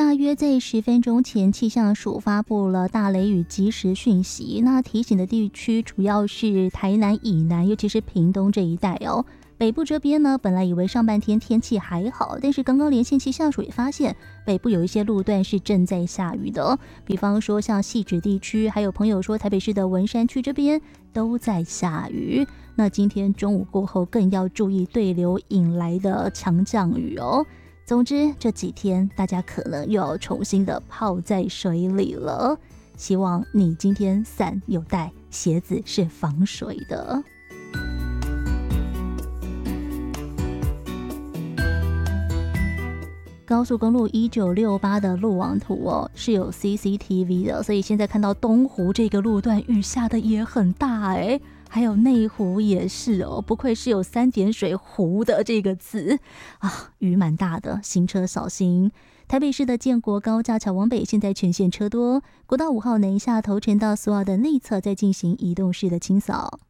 大约在10分钟前，气象署发布了大雷雨即时讯息。那提醒的地区主要是台南以南，尤其是屏东这一带哦。北部这边呢，本来以为上半天天气还好，但是刚刚连线气象署也发现，北部有一些路段是正在下雨的哦。比方说像汐止地区，还有朋友说台北市的文山区这边都在下雨。那今天中午过后，更要注意对流引来的强降雨哦。总之这几天大家可能又要重新的泡在水里了，希望你今天伞有带，鞋子是防水的。高速公路1968的路网图哦是有 CCTV 的，所以现在看到东湖这个路段雨下的也很大还有内湖也是哦，不愧是有3点水湖的这个字啊，雨蛮大的，行车小心。台北市的建国高架桥往北现在全线车多，国道5号南下头城到苏澳的内侧在进行移动式的清扫。